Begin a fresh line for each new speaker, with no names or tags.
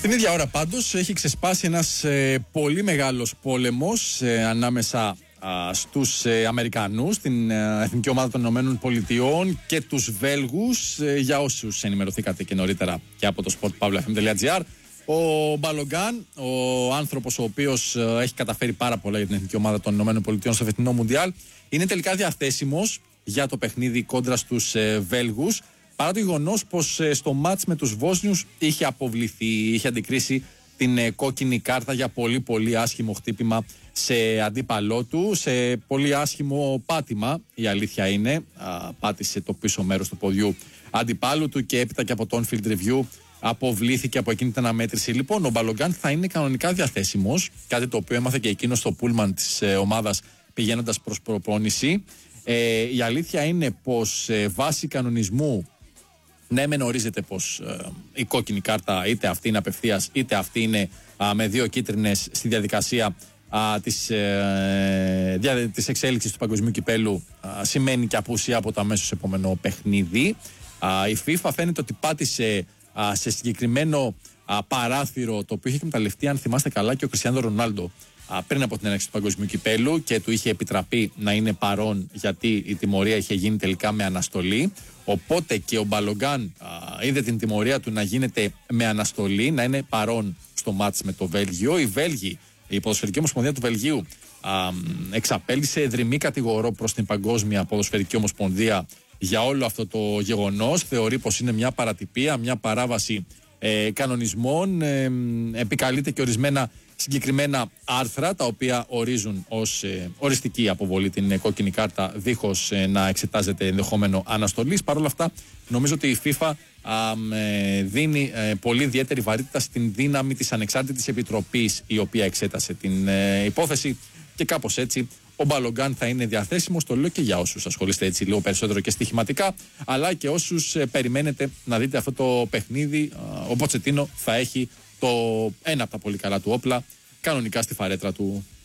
Την ίδια ώρα πάντως έχει ξεσπάσει ένας πολύ μεγάλος πόλεμος ανάμεσα στους Αμερικανούς, την Εθνική Ομάδα των Ηνωμένων Πολιτειών και τους Βέλγους. Για όσους ενημερωθήκατε και νωρίτερα και από το sportpavlafm.gr, ο Μπαλογκάν, ο άνθρωπος ο οποίος έχει καταφέρει πάρα πολλά για την Εθνική Ομάδα των Ηνωμένων Πολιτειών στο φετινό Μουντιάλ, είναι τελικά διαθέσιμος για το παιχνίδι κόντρα στους Βέλγους, παρά το γεγονός πως στο μάτς με τους Βόσνιους είχε αποβληθεί, είχε αντικρίσει την κόκκινη κάρτα για πολύ πολύ άσχημο χτύπημα σε αντίπαλό του, σε πολύ άσχημο πάτημα. Η αλήθεια είναι, πάτησε το πίσω μέρος του ποδιού αντιπάλου του και έπειτα και από το on-field review αποβλήθηκε από εκείνη την αναμέτρηση. Λοιπόν, ο Μπαλογκάν θα είναι κανονικά διαθέσιμος, κάτι το οποίο έμαθε και εκείνο στο πούλμαν της ομάδας πηγαίνοντας προς προπόνηση. Η αλήθεια είναι πως βάσει κανονισμού, ναι, μεν ορίζεται πως η κόκκινη κάρτα, είτε αυτή είναι απευθείας είτε αυτή είναι με 2 κίτρινες στη διαδικασία της εξέλιξης του παγκοσμίου κυπέλου, σημαίνει και απουσία από το αμέσως επόμενο παιχνίδι. Η FIFA φαίνεται ότι πάτησε σε συγκεκριμένο παράθυρο, το οποίο είχε εκμεταλλευτεί, αν θυμάστε καλά, και ο Κριστιάνο Ρονάλντο πριν από την έναρξη του παγκοσμίου κυπέλου, και του είχε επιτραπεί να είναι παρόν γιατί η τιμωρία είχε γίνει τελικά με αναστολή. Οπότε και ο Μπαλογκάν είδε την τιμωρία του να γίνεται με αναστολή, να είναι παρόν στο μάτς με το Βέλγιο. Οι Βέλγοι, η Ποδοσφαιρική Ομοσπονδία του Βελγίου εξαπέλυσε δρυμή κατηγορό προς την Παγκόσμια Ποδοσφαιρική Ομοσπονδία για όλο αυτό το γεγονός. Θεωρεί πως είναι μια παρατυπία, μια παράβαση κανονισμών, επικαλείται και ορισμένα συγκεκριμένα άρθρα τα οποία ορίζουν ως οριστική αποβολή την κόκκινη κάρτα δίχως να εξετάζεται ενδεχόμενο αναστολής. Παρ' όλα αυτά νομίζω ότι η FIFA δίνει πολύ ιδιαίτερη βαρύτητα στην δύναμη της ανεξάρτητης επιτροπής η οποία εξέτασε την υπόθεση, και κάπως έτσι ο Μπαλογκάν θα είναι διαθέσιμος. Το λέω και για όσους ασχολείστε έτσι λίγο περισσότερο και στοιχηματικά, αλλά και όσους περιμένετε να δείτε αυτό το παιχνίδι. Ο Ποτσετίνο θα έχει ένα από τα πολύ καλά του όπλα κανονικά στη φαρέτρα του.